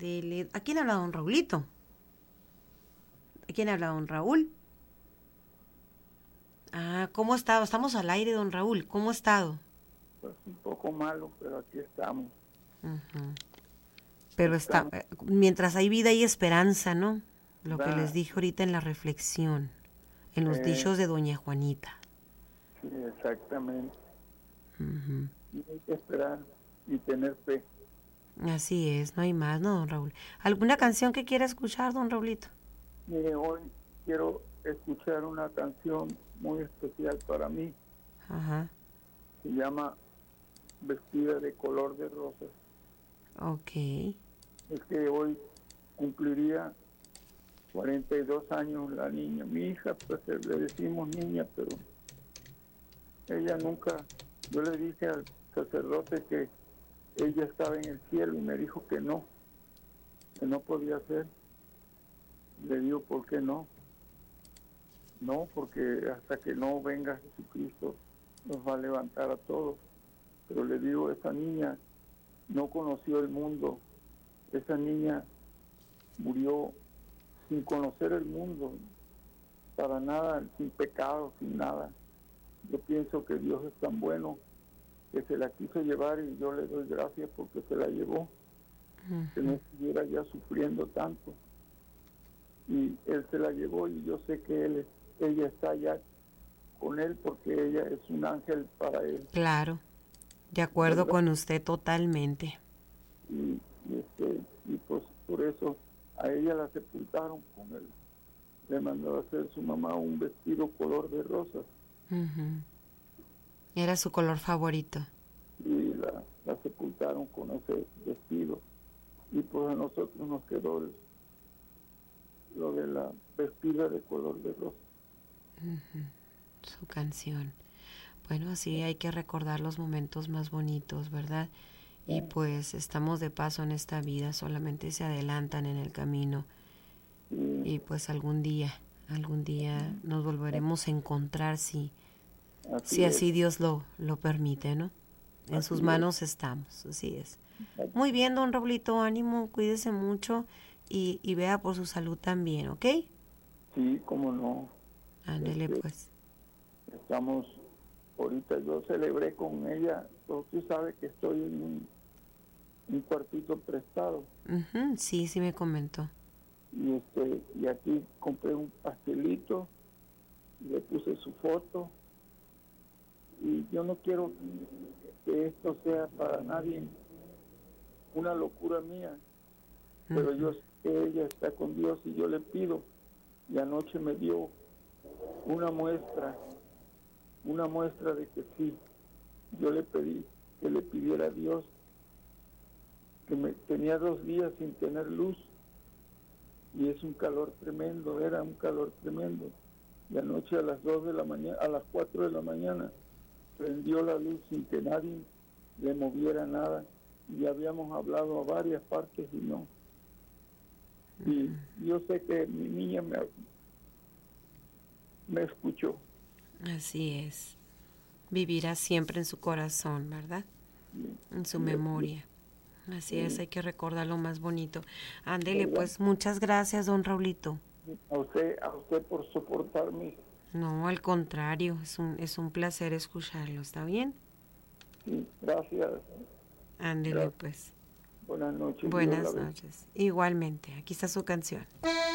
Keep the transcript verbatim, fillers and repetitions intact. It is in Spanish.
Ándele. ¿A quién habla don Raulito? ¿A quién habla don Raúl? Ah, ¿cómo ha estado? Estamos al aire, don Raúl. ¿Cómo ha estado? Pues un poco malo, pero aquí estamos. Uh-huh. Pero está, estamos. mientras hay vida hay esperanza, ¿no? Lo Da, que les dije ahorita en la reflexión, en los eh, dichos de doña Juanita. Sí, exactamente. Uh-huh. Y hay que esperar y tener fe. Así es, no hay más, ¿no, don Raúl? ¿Alguna canción que quiera escuchar, don Raulito? Mire, hoy quiero escuchar una canción muy especial para mí. Ajá. Se llama Vestida de color de rosas. Ok. Es que hoy cumpliría cuarenta y dos años la niña. Mi hija, pues le decimos niña, pero ella nunca, yo le dije al sacerdote que ella estaba en el cielo y me dijo que no, que no podía ser. Le digo, ¿por qué no? No, porque hasta que no venga Jesucristo nos va a levantar a todos. Pero le digo, esa niña no conoció el mundo, esa niña murió sin conocer el mundo, para nada, sin pecado, sin nada. Yo pienso que Dios es tan bueno que se la quiso llevar y yo le doy gracias porque se la llevó, uh-huh. Que no estuviera ya sufriendo tanto. Y Él se la llevó y yo sé que él, ella está allá con Él porque ella es un ángel para Él. Claro, de acuerdo, ¿verdad? Con usted totalmente. Y, y, este, y pues por eso a ella la sepultaron con Él. Le mandó a hacer su mamá un vestido color de rosas. Uh-huh. Era su color favorito. Y la, la sepultaron con ese vestido. Y pues a nosotros nos quedó el, lo de la vestida de color de rosa. Uh-huh. Su canción. Bueno, así hay que recordar los momentos más bonitos, ¿verdad? Sí. Y pues estamos de paso en esta vida, solamente se adelantan en el camino. Sí. Y pues algún día, algún día nos volveremos a encontrar si así, si así Dios lo, lo permite, ¿no? En así sus manos es. Estamos, así es. Muy bien, don Raulito, ánimo, cuídese mucho y, y vea por su salud también, ¿ok? Sí, cómo no. Ándele, este, pues. Estamos, ahorita yo celebré con ella, pero tú sabes que estoy en un, un cuartito prestado. Uh-huh, sí, sí me comentó. Y este y aquí compré un pastelito, le puse su foto, y yo no quiero que esto sea para nadie una locura mía, uh-huh. Pero yo sé que ella está con Dios y yo le pido, y anoche me dio una muestra, una muestra de que sí, yo le pedí que le pidiera a Dios, que me tenía dos días sin tener luz, y es un calor tremendo, era un calor tremendo, y anoche a las dos de la mañana, a las cuatro de la mañana, prendió la luz sin que nadie le moviera nada, y habíamos hablado a varias partes y no. Y yo sé que mi niña me, me escuchó. Así es. Vivirá siempre en su corazón, ¿verdad? Sí, en su sí, memoria. Así sí. Es, hay que recordar lo más bonito. Ándele, pues, muchas gracias, don Raulito. A usted, a usted por soportarme. No, al contrario, es un, es un placer escucharlo, ¿está bien? Sí, gracias. Ándele, gracias. Pues. Buenas noches. Buenas noches. Igualmente, aquí está su canción.